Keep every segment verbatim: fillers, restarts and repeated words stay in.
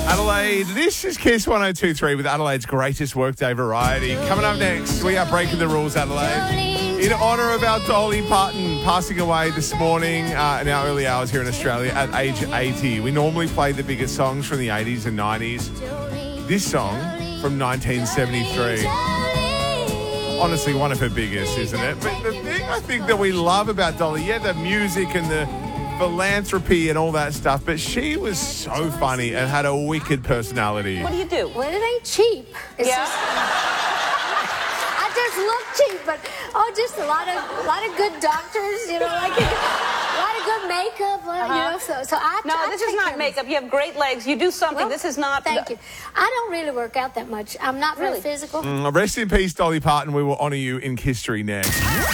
Adelaide, this is Kiss one oh two point three with Adelaide's greatest workday variety. Coming up next, we are breaking the rules, Adelaide. In honour of our Dolly Parton passing away this morning uh, in our early hours here in Australia at age eighty. We normally play the biggest songs from the eighties and nineties. This song from nineteen seventy-three. Honestly, one of her biggest, isn't it? But the thing I think that we love about Dolly, yeah, the music and the philanthropy and all that stuff, but she was so funny and had a wicked personality. What do you do? Well, it ain't cheap. It's Yeah. just, I just look cheap, but oh, just a lot of, a lot of good doctors, you know, like a lot of good makeup, uh, Uh-huh. you know. So, so I. No, I this take is care not of makeup. You have great legs. You do something. Well, this is not. Thank you. I don't really work out that much. I'm not very Really? physical. Mm, rest in peace, Dolly Parton. We will honour you in history next.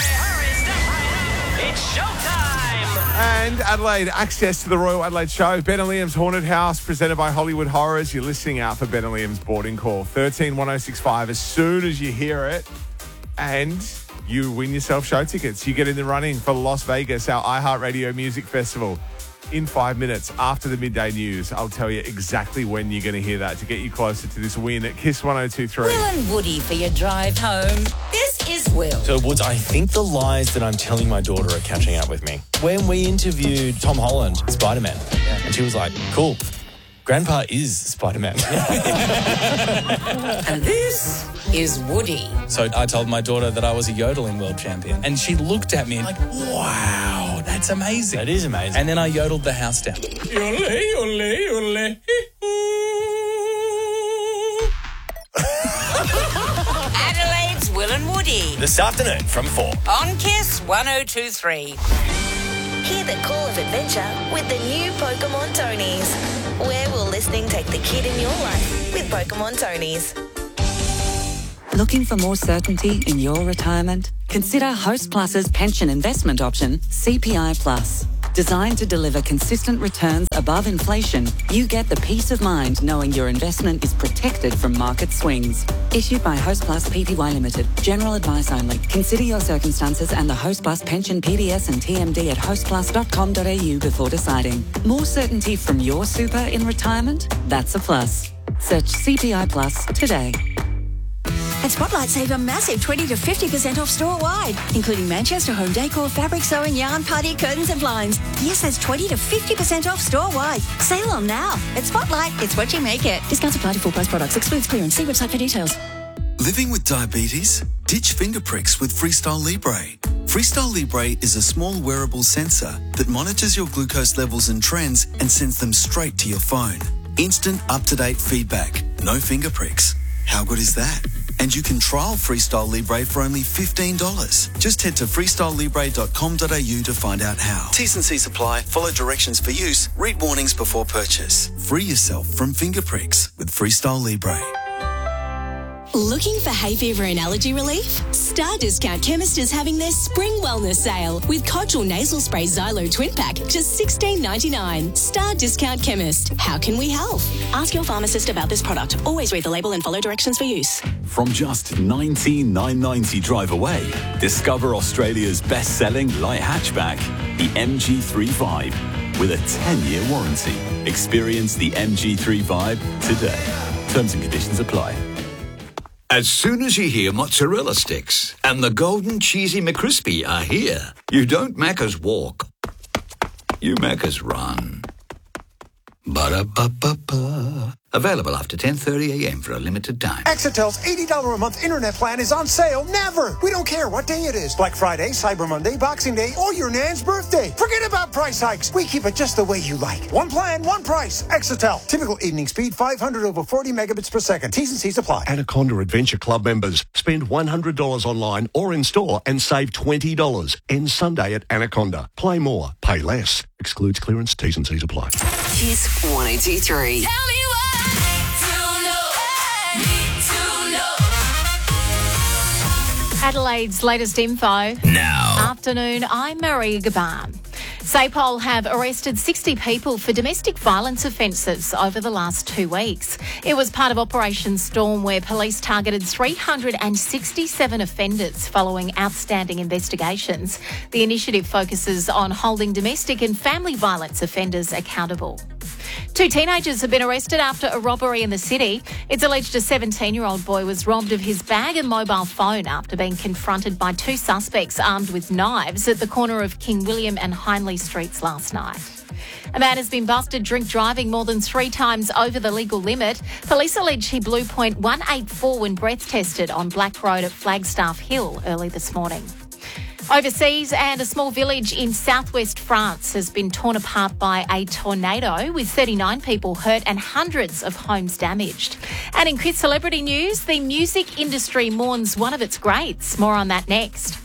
It's showtime! And Adelaide, access to the Royal Adelaide Show. Ben and Liam's Haunted House, presented by Hollywood Horrors. You're listening out for Ben and Liam's boarding call. one three one oh six five as soon as you hear it. And you win yourself show tickets. You get in the running for Las Vegas, our iHeartRadio Music Festival. In five minutes after the midday news, I'll tell you exactly when you're going to hear that to get you closer to this win at Kiss one oh two point three. Will and Woody for your drive home. This is Will. So, Woods, I think the lies that I'm telling my daughter are catching up with me. When we interviewed Tom Holland, Spider-Man, and she was like, cool, Grandpa is Spider-Man. And this is Woody. So I told my daughter that I was a yodeling world champion. And she looked at me like, wow, that's amazing. That is amazing. And then I yodeled the house down. Yodel, yodel, yodel. Adelaide's Will and Woody. This afternoon from four. On Kiss one oh two point three. Hear the call of adventure with the new Pokemon Tonys. Where will listening take the kid in your life with Pokemon Tonys? Looking for more certainty in your retirement? Consider Host Plus's pension investment option, C P I Plus. Designed to deliver consistent returns above inflation, you get the peace of mind knowing your investment is protected from market swings. Issued by Host Plus Pty Limited. General advice only. Consider your circumstances and the Host Plus pension P D S and T M D at host plus dot com dot a u before deciding. More certainty from your super in retirement? That's a plus. Search C P I Plus today. At Spotlight, save a massive twenty to fifty percent off store-wide, including Manchester home decor, fabric sewing, yarn, party, curtains and blinds. Yes, that's twenty to fifty percent off store-wide. Sale on now. At Spotlight, it's what you make it. Discounts apply to full-price products. Excludes clearance. See website for details. Living with diabetes? Ditch finger pricks with Freestyle Libre. Freestyle Libre is a small wearable sensor that monitors your glucose levels and trends and sends them straight to your phone. Instant, up-to-date feedback. No finger pricks. How good is that? And you can trial Freestyle Libre for only fifteen dollars. Just head to freestyle libre dot com dot a u to find out how. T's and C's apply. Follow directions for use. Read warnings before purchase. Free yourself from finger pricks with Freestyle Libre. Looking for hay fever and allergy relief? Star Discount Chemist is having their spring wellness sale with Codral Nasal Spray Xylo Twin Pack, just sixteen ninety-nine. Star Discount Chemist. How can we help? Ask your pharmacist about this product. Always read the label and follow directions for use. From just nineteen thousand nine hundred ninety drive away, discover Australia's best-selling light hatchback, the M G thirty-five, with a ten-year warranty. Experience the M G thirty-five today. Terms and conditions apply. As soon as you hear mozzarella sticks and the golden cheesy McCrispy are here, you don't Macca's walk, you Macca's run. Ba-da-ba-ba-ba. Available after ten thirty a m for a limited time. Exitel's eighty dollars a month internet plan is on sale never. We don't care what day it is. Black Friday, Cyber Monday, Boxing Day, or your nan's birthday. Forget about price hikes. We keep it just the way you like. One plan, one price. Exitel. Typical evening speed, five hundred over forty megabits per second. T's and C's apply. Anaconda Adventure Club members. Spend one hundred dollars online or in store and save twenty dollars. End Sunday at Anaconda. Play more, pay less. Excludes clearance. T's and C's apply. Kiss one oh two point three. Tell me why. To know, need to know. Adelaide's latest info. Now. Afternoon, I'm Maria Gaban. SAPOL have arrested sixty people for domestic violence offences over the last two weeks. It was part of Operation Storm, where police targeted three hundred sixty-seven offenders following outstanding investigations. The initiative focuses on holding domestic and family violence offenders accountable. Two teenagers have been arrested after a robbery in the city. It's alleged a seventeen-year-old boy was robbed of his bag and mobile phone after being confronted by two suspects armed with knives at the corner of King William and Hindley Streets last night. A man has been busted drink driving more than three times over the legal limit. Police allege he blew point one eight four when breath tested on Black Road at Flagstaff Hill early this morning. Overseas, and a small village in southwest France has been torn apart by a tornado with thirty-nine people hurt and hundreds of homes damaged. And in quick celebrity news, the music industry mourns one of its greats. More on that next.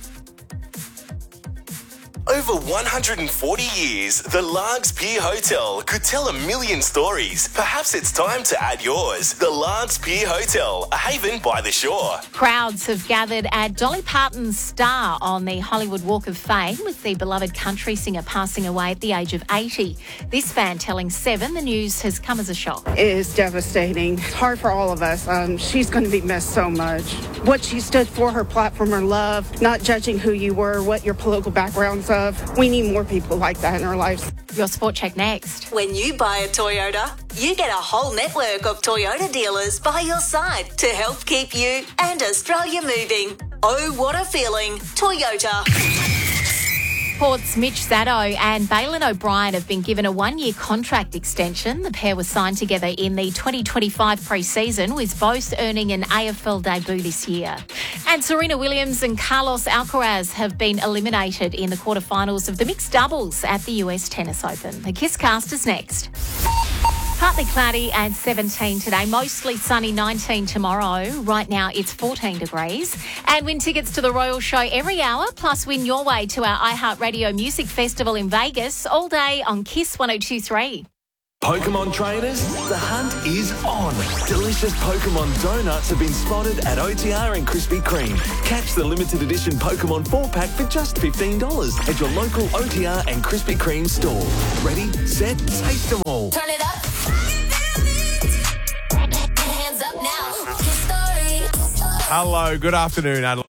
Over one hundred forty years, the Largs Pier Hotel could tell a million stories. Perhaps it's time to add yours. The Largs Pier Hotel, a haven by the shore. Crowds have gathered at Dolly Parton's star on the Hollywood Walk of Fame, with the beloved country singer passing away at the age of eighty. This fan telling Seven the news has come as a shock. It is devastating. It's hard for all of us. Um, she's going to be missed so much. What she stood for, her platform, her love, not judging who you were, what your political backgrounds are. We need more people like that in our lives. Your Sport Check next. When you buy a Toyota, you get a whole network of Toyota dealers by your side to help keep you and Australia moving. Oh, what a feeling. Toyota. Port's Mitch Sado and Bailyn O'Brien have been given a one-year contract extension. The pair were signed together in the twenty twenty-five pre-season, with both earning an A F L debut this year. And Serena Williams and Carlos Alcaraz have been eliminated in the quarterfinals of the mixed doubles at the U S Tennis Open. The Kiss Cast is next. Partly cloudy and seventeen today, mostly sunny, nineteen tomorrow. Right now it's fourteen degrees. And win tickets to the Royal Show every hour, plus win your way to our iHeartRadio Music Festival in Vegas all day on Kiss one oh two three. Pokemon trainers, the hunt is on. Delicious Pokemon donuts have been spotted at O T R and Krispy Kreme. Catch the limited edition Pokemon four pack for just fifteen dollars at your local O T R and Krispy Kreme store. Ready, set, taste them all. Turn it up. Hands up now. Kiss Story. Hello, good afternoon, Adelaide.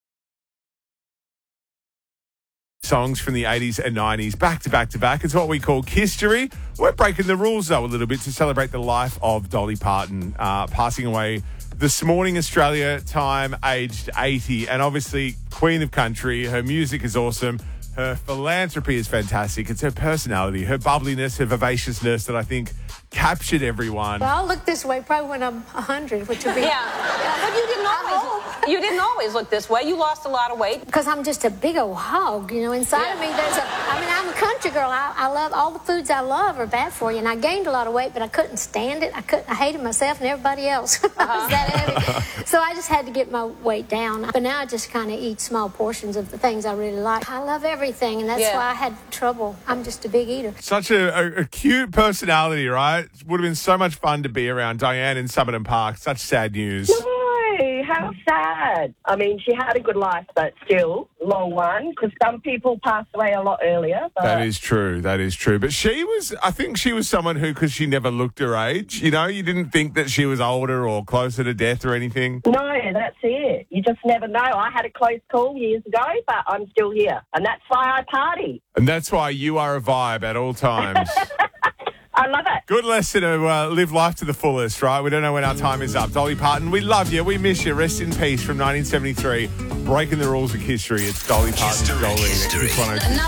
Songs from the eighties and nineties, back to back to back. It's what we call Kistory. We're breaking the rules, though, a little bit to celebrate the life of Dolly Parton, uh, passing away this morning, Australia time, aged eighty. And obviously, Queen of Country. Her music is awesome. Her philanthropy is fantastic. It's her personality, her bubbliness, her vivaciousness that I think captured everyone. Well, I'll look this way probably when I'm one hundred, which will be... Yeah, yeah. But you didn't always... You didn't always look this way. You lost a lot of weight. Because I'm just a big old hog, you know. Inside yeah. of me, there's a... I mean, I'm a country girl. I, I love... All the foods I love are bad for you. And I gained a lot of weight, but I couldn't stand it. I couldn't... I hated myself and everybody else. Uh-huh. I was that heavy. So I just had to get my weight down. But now I just kind of eat small portions of the things I really like. I love everything, and that's yeah. why I had trouble. I'm just a big eater. Such a, a, a cute personality, right? It would have been so much fun to be around Diane in Summerton Park. Such sad news. No, how sad. I mean, she had a good life, but still, long one, because some people pass away a lot earlier. But... That is true. That is true. But she was, I think she was someone who, because she never looked her age, you know, you didn't think that she was older or closer to death or anything. No, that's it. You just never know. I had a close call years ago, but I'm still here. And that's why I party. And that's why you are a vibe at all times. I love it. Good lesson to uh, live life to the fullest, right? We don't know when our time is up. Dolly Parton, we love you. We miss you. Rest in peace from nineteen seventy-three. Breaking the rules of history. It's Dolly Parton. Jolene. It's one oh two.